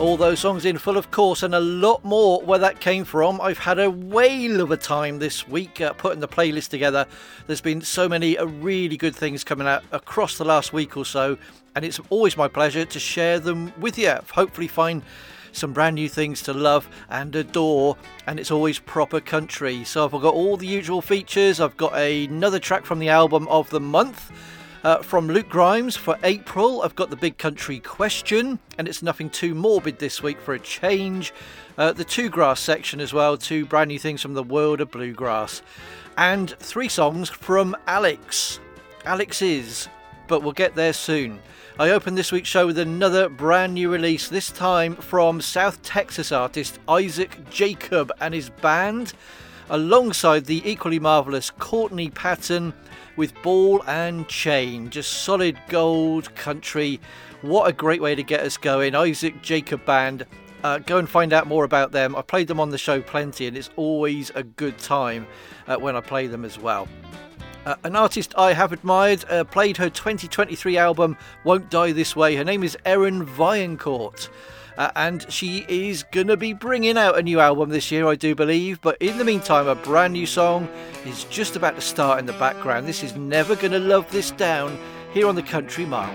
All those songs in full, of course, and a lot more where that came from. I've had a whale of a time this week putting the playlist together. There's been so many really good things coming out across the last week or so, and it's always my pleasure to share them with you. Hopefully find some brand new things to love and adore, and it's always proper country. So I've got all the usual features. I've got another track from the album of the month. From Luke Grimes for April, I've got the Big Country Question, and it's nothing too morbid this week for a change. The Two Grass section as well, two brand new things from the world of bluegrass. And 3 songs from Alex. Alex is, but we'll get there soon. I opened this week's show with another brand new release, this time from South Texas artist Isaac Jacob and his band, alongside the equally marvellous Courtney Patton, with Ball and Chain. Just solid gold country. What a great way to get us going. Isaac Jacob Band. Go and find out more about them. I played them on the show plenty, and it's always a good time when I play them as well. An artist I have admired, played her 2023 album Won't Die This Way. Her name is Erin Viancourt. And she is going to be bringing out a new album this year, I do believe. But in the meantime, a brand new song is just about to start in the background. This is Never Gonna Love This Down, here on the Country Mile.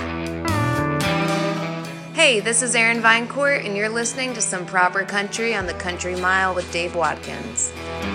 Hey, this is Erin Viancourt, and you're listening to some proper country on the Country Mile with Dave Watkins.